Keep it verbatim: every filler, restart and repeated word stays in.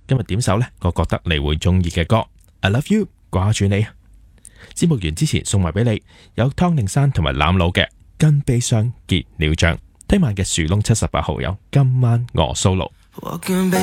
今日點首呢，我覺得你會中意嘅歌 I Love You 掛住你。節目完之前送埋俾你，有湯令山同埋攬佬嘅跟悲傷結了帳。聽晚嘅樹窿七十八號有今晚我 solo。 我跟悲